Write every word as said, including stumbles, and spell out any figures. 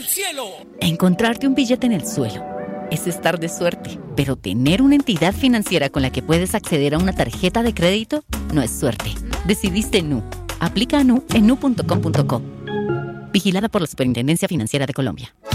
cielo. Encontrarte un billete en el suelo es estar de suerte, pero tener una entidad financiera con la que puedes acceder a una tarjeta de crédito no es suerte. Decidiste Nu. Aplica a Nu en nu punto com punto co. Vigilada por la Superintendencia Financiera de Colombia.